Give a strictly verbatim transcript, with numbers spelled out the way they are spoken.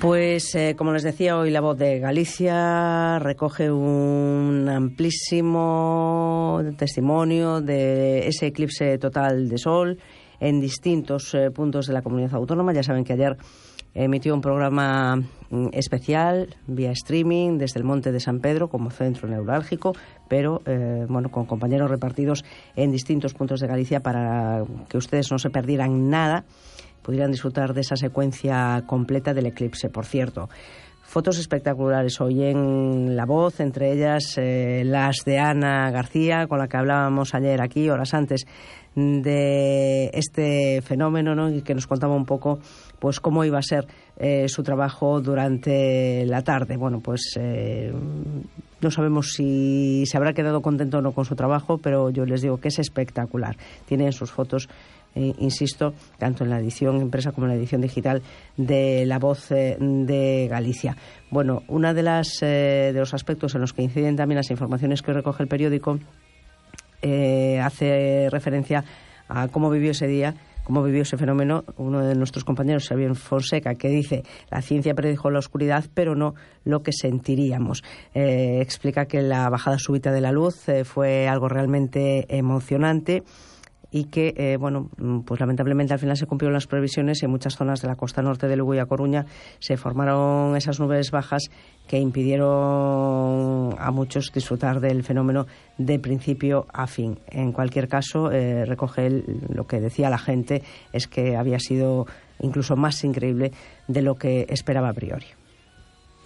Pues, eh, como les decía, hoy La Voz de Galicia recoge un amplísimo testimonio de ese eclipse total de sol en distintos eh, puntos de la comunidad autónoma. Ya saben que ayer emitió un programa especial vía streaming desde el Monte de San Pedro como centro neurálgico, pero eh, bueno, con compañeros repartidos en distintos puntos de Galicia para que ustedes no se perdieran nada, pudieran disfrutar de esa secuencia completa del eclipse. Por cierto, fotos espectaculares hoy en La Voz, entre ellas eh, las de Ana García, con la que hablábamos ayer aquí, horas antes de este fenómeno, ¿no? Y que nos contaba un poco pues cómo iba a ser eh, su trabajo durante la tarde. Bueno, pues eh, no sabemos si se habrá quedado contento o no con su trabajo, pero yo les digo que es espectacular. Tienen sus fotos, eh, insisto, tanto en la edición impresa como en la edición digital de La Voz eh, de Galicia. Bueno, una de las eh, de los aspectos en los que inciden también las informaciones que recoge el periódico eh, hace referencia a cómo vivió ese día, cómo vivió ese fenómeno uno de nuestros compañeros, Xavier Fonseca, que dice: la ciencia predijo la oscuridad, pero no lo que sentiríamos. Eh, explica que la bajada súbita de la luz eh, fue algo realmente emocionante y que, eh, bueno, pues lamentablemente al final se cumplieron las previsiones y en muchas zonas de la costa norte de Lugo y A Coruña se formaron esas nubes bajas que impidieron a muchos disfrutar del fenómeno de principio a fin. En cualquier caso, eh, recoge el, lo que decía la gente es que había sido incluso más increíble de lo que esperaba a priori.